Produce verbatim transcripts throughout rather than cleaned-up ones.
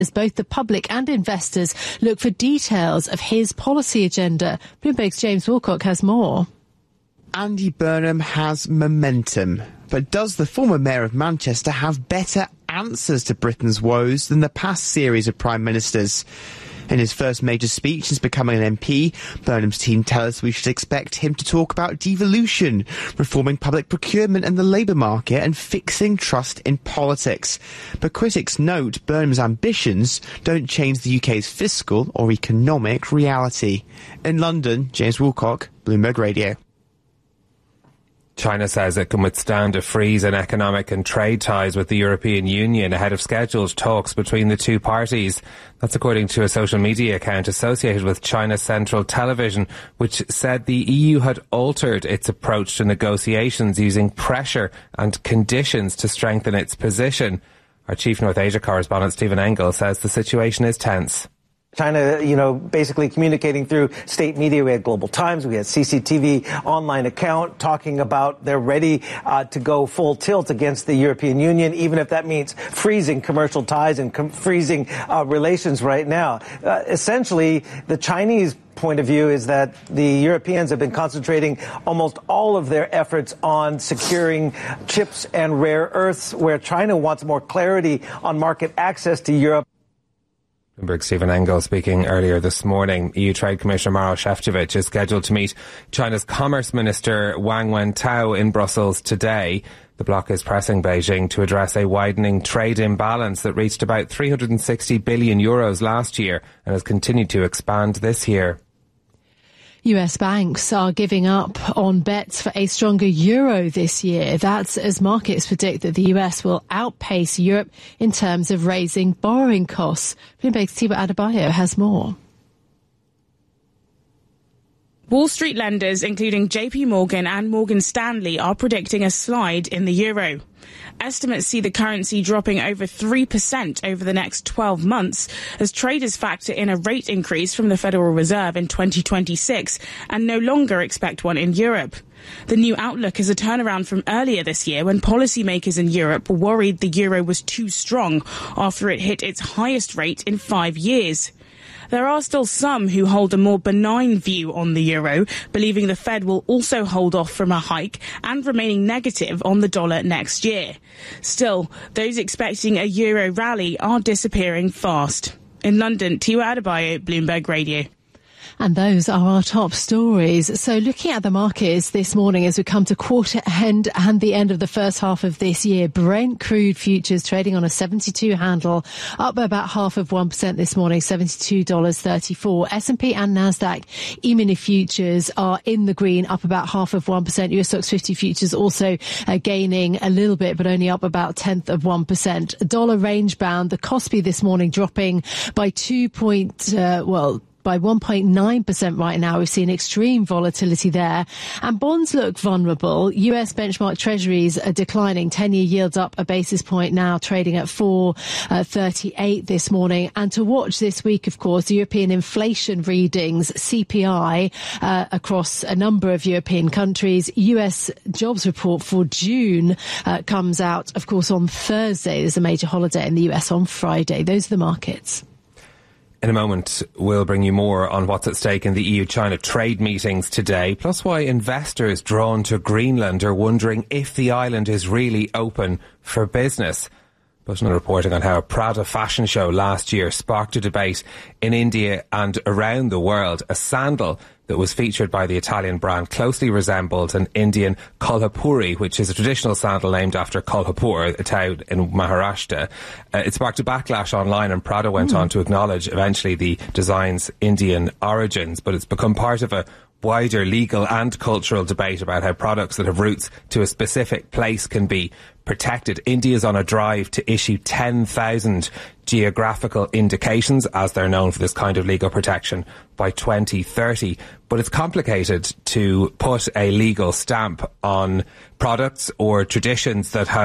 as both the public and investors look for details of his policy agenda. Bloomberg's James Wilcock has more. Andy Burnham has momentum, but does the former Mayor of Manchester have better answers to Britain's woes than the past series of Prime Ministers? In his first major speech since becoming an M P, Burnham's team tell us we should expect him to talk about devolution, reforming public procurement and the labour market, and fixing trust in politics. But critics note Burnham's ambitions don't change the U K's fiscal or economic reality. In London, James Wilcock, Bloomberg Radio. China says it can withstand a freeze in economic and trade ties with the European Union ahead of scheduled talks between the two parties. That's according to a social media account associated with China Central Television, which said the E U had altered its approach to negotiations using pressure and conditions to strengthen its position. Our chief North Asia correspondent Stephen Engel says the situation is tense. China, you know, basically communicating through state media. We had Global Times, we had C C T V online account talking about they're ready uh, to go full tilt against the European Union, even if that means freezing commercial ties and com- freezing uh, relations right now. Uh, essentially, the Chinese point of view is that the Europeans have been concentrating almost all of their efforts on securing chips and rare earths, where China wants more clarity on market access to Europe. Bloomberg's Stephen Engel speaking earlier this morning. E U Trade Commissioner Maroš Šefčovič is scheduled to meet China's Commerce Minister Wang Wentao in Brussels today. The bloc is pressing Beijing to address a widening trade imbalance that reached about three hundred sixty billion euros last year and has continued to expand this year. U S banks are giving up on bets for a stronger euro this year. That's as markets predict that the U S will outpace Europe in terms of raising borrowing costs. Bloomberg's Tiba Adebayo has more. Wall Street lenders, including J P Morgan and Morgan Stanley, are predicting a slide in the euro. Estimates see the currency dropping over three percent over the next twelve months as traders factor in a rate increase from the Federal Reserve in twenty twenty-six and no longer expect one in Europe. The new outlook is a turnaround from earlier this year when policymakers in Europe were worried the euro was too strong after it hit its highest rate in five years. There are still some who hold a more benign view on the euro, believing the Fed will also hold off from a hike and remaining negative on the dollar next year. Still, those expecting a euro rally are disappearing fast. In London, Tiwa Adebayo, Bloomberg Radio. And those are our top stories. So looking at the markets this morning as we come to quarter end and the end of the first half of this year, Brent crude futures trading on a seventy-two handle, up by about half of one percent this morning, seventy-two dollars thirty-four. S and P and NASDAQ E-mini futures are in the green, up about half of one percent. U S Stocks fifty futures also uh, gaining a little bit, but only up about tenth of one percent. Dollar range bound, the Kospi this morning dropping by two point, uh, well, by one point nine percent right now. We've seen extreme volatility there. And bonds look vulnerable. U S benchmark treasuries are declining. ten-year yields up a basis point now, trading at four thirty-eight this morning. And to watch this week, of course, European inflation readings, C P I, uh, across a number of European countries. U S jobs report for June uh, comes out, of course, on Thursday. There's a major holiday in the U S on Friday. Those are the markets. In a moment, we'll bring you more on what's at stake in the E U-China trade meetings today, plus why investors drawn to Greenland are wondering if the island is really open for business. But no reporting on how a Prada fashion show last year sparked a debate in India and around the world. A sandal that was featured by the Italian brand closely resembled an Indian Kolhapuri, which is a traditional sandal named after Kolhapur, a town in Maharashtra. Uh, it sparked a backlash online, and Prada went mm. on to acknowledge eventually the design's Indian origins, but it's become part of a wider legal and cultural debate about how products that have roots to a specific place can be protected. India's on a drive to issue ten thousand geographical indications, as they're known for this kind of legal protection, by twenty thirty. But it's complicated to put a legal stamp on products or traditions that have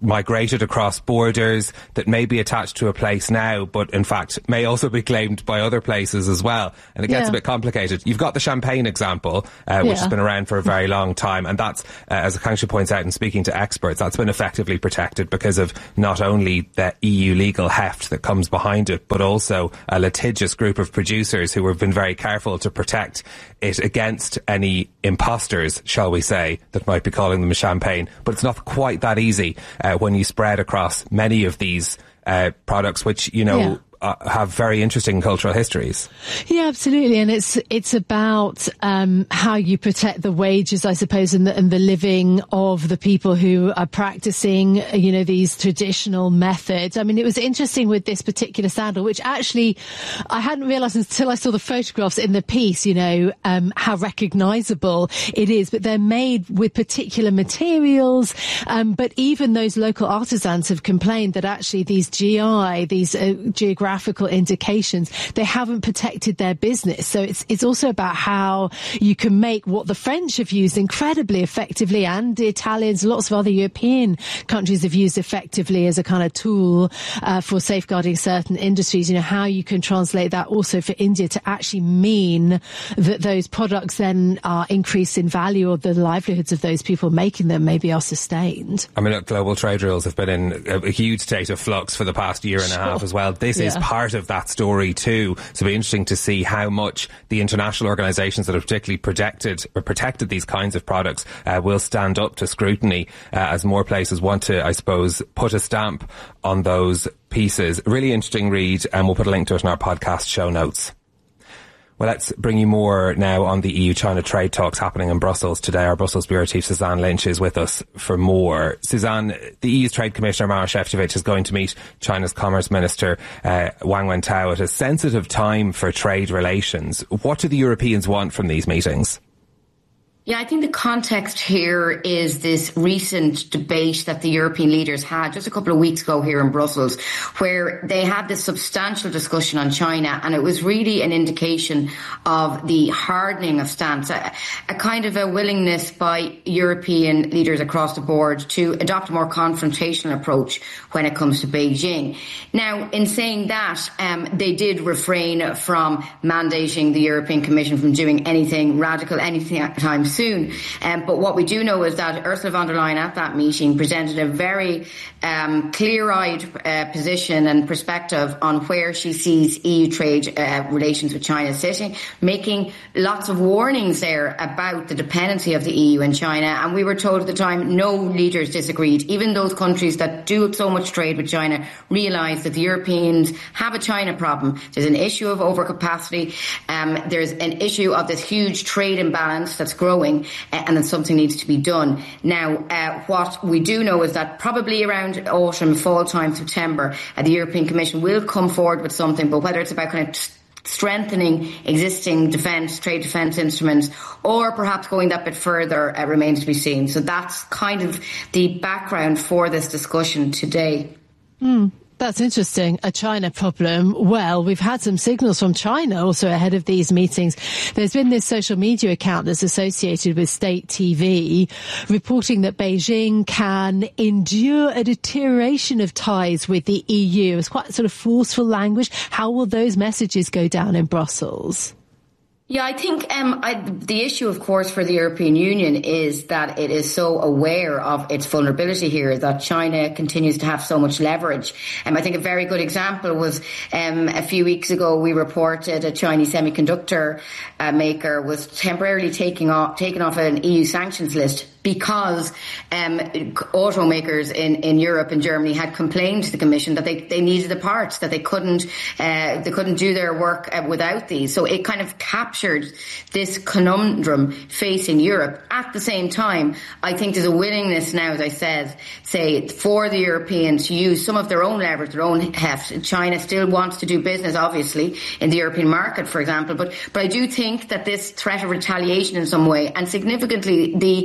migrated across borders, that may be attached to a place now, but in fact may also be claimed by other places as well. And it gets yeah. a bit complicated. You've got the champagne example, uh, which yeah. has been around for a very long time. And that's, uh, as Akanksha points out in speaking to experts, that's been effectively protected because of not only the E U legal heft that comes behind it, but also a litigious group of producers who have been very careful to protect it against any imposters, shall we say, that might be calling them champagne. But it's not quite that easy uh, when you spread across many of these uh, products, which, you know, yeah. Uh, have very interesting cultural histories. Yeah, absolutely. And it's it's about um, how you protect the wages, I suppose, and the, and the living of the people who are practicing, you know, these traditional methods. I mean, it was interesting with this particular sandal, which actually I hadn't realised until I saw the photographs in the piece, you know, um, how recognisable it is. But they're made with particular materials. Um, but even those local artisans have complained that actually these G I, these uh, geographic Graphical indications, they haven't protected their business. So it's it's also about how you can make what the French have used incredibly effectively, and the Italians, lots of other European countries have used effectively as a kind of tool uh, for safeguarding certain industries. You know, how you can translate that also for India to actually mean that those products then are increased in value, or the livelihoods of those people making them maybe are sustained. I mean, look, global trade rules have been in a, a huge state of flux for the past year and sure. a half as well. This yeah. is part of that story too. So it'll be interesting to see how much the international organisations that have particularly protected or protected these kinds of products uh, will stand up to scrutiny uh, as more places want to, I suppose, put a stamp on those pieces. Really interesting read, and we'll put a link to it in our podcast show notes. Well, let's bring you more now on the E U-China trade talks happening in Brussels today. Our Brussels Bureau Chief Suzanne Lynch is with us for more. Suzanne, the E U's Trade Commissioner Maroš Šefčovič is going to meet China's Commerce Minister uh, Wang Wentao at a sensitive time for trade relations. What do the Europeans want from these meetings? Yeah, I think the context here is this recent debate that the European leaders had just a couple of weeks ago here in Brussels, where they had this substantial discussion on China, and it was really an indication of the hardening of stance, a, a kind of a willingness by European leaders across the board to adopt a more confrontational approach when it comes to Beijing. Now, in saying that, um, they did refrain from mandating the European Commission from doing anything radical, anything at the time soon. Um, but what we do know is that Ursula von der Leyen at that meeting presented a very um, clear-eyed uh, position and perspective on where she sees E U trade uh, relations with China sitting, making lots of warnings there about the dependency of the E U and China. And we were told at the time no leaders disagreed. Even those countries that do so much trade with China realise that the Europeans have a China problem. There's an issue of overcapacity. Um, there's an issue of this huge trade imbalance that's growing. And that something needs to be done. Now, uh, what we do know is that probably around autumn, fall time, September, uh, the European Commission will come forward with something, but whether it's about kind of strengthening existing defence, trade defence instruments, or perhaps going that bit further uh, remains to be seen. So that's kind of the background for this discussion today. Mm. That's interesting. A China problem. Well, we've had some signals from China also ahead of these meetings. There's been this social media account that's associated with state T V reporting that Beijing can endure a deterioration of ties with the E U. It's quite sort of forceful language. How will those messages go down in Brussels? Yeah, I think um, I, the issue, of course, for the European Union is that it is so aware of its vulnerability here, that China continues to have so much leverage. And um, I think a very good example was um, a few weeks ago we reported a Chinese semiconductor uh, maker was temporarily taking off, taken off an E U sanctions list because um, automakers in, in Europe and Germany had complained to the Commission that they, they needed the parts, that they couldn't uh, they couldn't do their work uh, without these. So it kind of captured this conundrum facing Europe. At the same time, I think there's a willingness now, as I said, say, for the Europeans to use some of their own leverage, their own heft. China still wants to do business, obviously, in the European market, for example. But, but I do think that this threat of retaliation in some way, and significantly the um,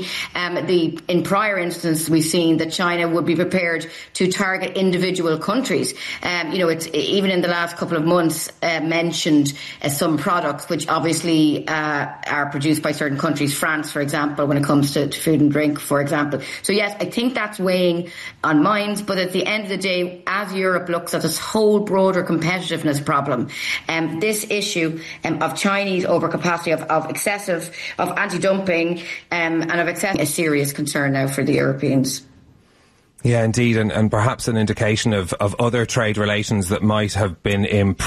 Um, the in prior instances, we've seen that China would be prepared to target individual countries. Um, you know, it's even in the last couple of months uh, mentioned uh, some products which obviously uh, are produced by certain countries, France, for example, when it comes to, to food and drink, for example. So yes, I think that's weighing on minds. But at the end of the day, as Europe looks at this whole broader competitiveness problem, um, this issue um, of Chinese overcapacity, of, of excessive, of anti-dumping, um, and of excessive, a serious concern now for the Europeans. Yeah, indeed, and, and perhaps an indication of, of other trade relations that might have been improved.